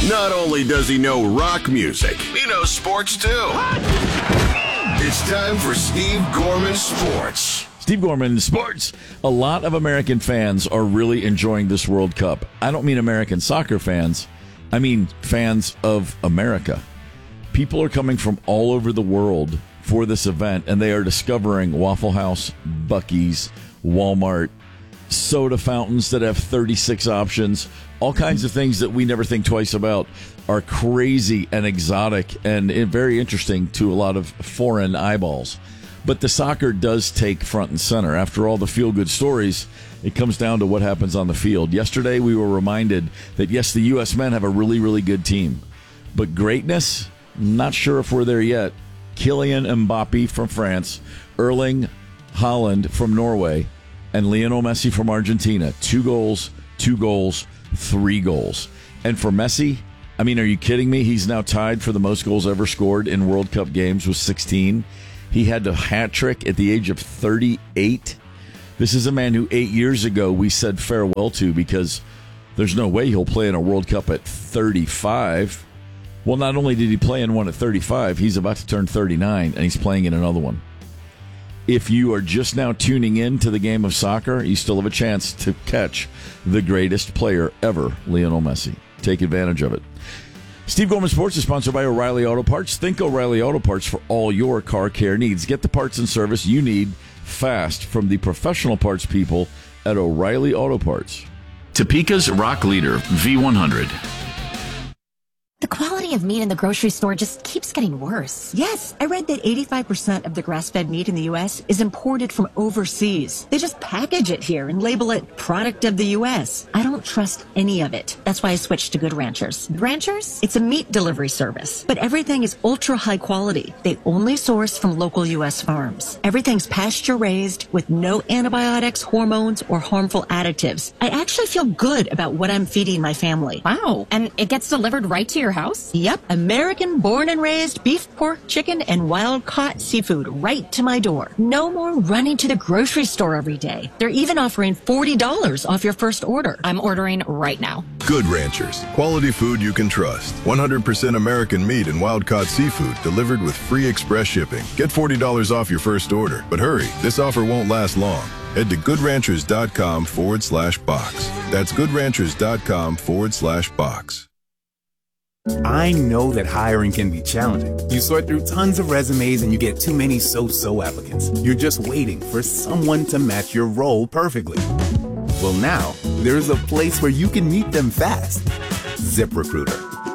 Not only does he know rock music, he knows sports too. It's time for Steve Gorman Sports. Steve Gorman Sports. A lot of American fans are really enjoying this World Cup. I don't mean American soccer fans. I mean fans of America. People are coming from all over the world for this event, and they are discovering Waffle House, Buc-ee's, Walmart, soda fountains that have 36 options, all kinds of things that we never think twice about are crazy and exotic and very interesting to a lot of foreign eyeballs. But the soccer does take front and center. After all the feel-good stories, it comes down to what happens on the field. Yesterday, we were reminded that, yes, the U.S. men have a really, really good team. But greatness, not sure if we're there yet. Kylian Mbappe from France, Erling Haaland from Norway, and Lionel Messi from Argentina. 2 goals, 3 goals. And for Messi, I mean, are you kidding me? He's now tied for the most goals ever scored in World Cup games with 16. He had a hat trick at the age of 38. This is a man who 8 years ago we said farewell to because there's no way he'll play in a World Cup at 35. Well, not only did he play in one at 35, he's about to turn 39, and he's playing in another one. If you are just now tuning in to the game of soccer, you still have a chance to catch the greatest player ever, Lionel Messi. Take advantage of it. Steve Gorman Sports is sponsored by O'Reilly Auto Parts. Think O'Reilly Auto Parts for all your car care needs. Get the parts and service you need fast from the professional parts people at O'Reilly Auto Parts. Topeka's Rock Leader V100. The quality of meat in the grocery store just keeps getting worse. Yes, I read that 85% of the grass-fed meat in the U.S. is imported from overseas. They just package it here and label it product of the U.S. I don't trust any of it. That's why I switched to Good Ranchers. Ranchers? It's a meat delivery service, but everything is ultra high quality. They only source from local U.S. farms. Everything's pasture-raised with no antibiotics, hormones, or harmful additives. I actually feel good about what I'm feeding my family. Wow. And it gets delivered right to your house? Yep. American born and raised beef, pork, chicken, and wild-caught seafood right to my door. No more running to the grocery store every day. They're even offering $40 off your first order. I'm ordering right now. Good Ranchers. Quality food you can trust. 100% American meat and wild-caught seafood delivered with free express shipping. Get $40 off your first order. But hurry, this offer won't last long. Head to goodranchers.com/box. That's goodranchers.com/box. I know that hiring can be challenging. You sort through tons of resumes and you get too many so-so applicants. You're just waiting for someone to match your role perfectly. Well, now, there's a place where you can meet them fast. ZipRecruiter.